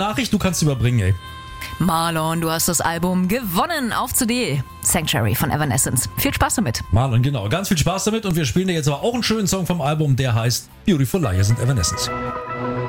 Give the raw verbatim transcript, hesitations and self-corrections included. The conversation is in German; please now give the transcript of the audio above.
Nachricht, du kannst überbringen, ey. Marlon, du hast das Album gewonnen auf C D. Sanctuary von Evanescence. Viel Spaß damit. Marlon, genau. Ganz viel Spaß damit und wir spielen dir jetzt aber auch einen schönen Song vom Album, der heißt Beautiful Liars and Evanescence.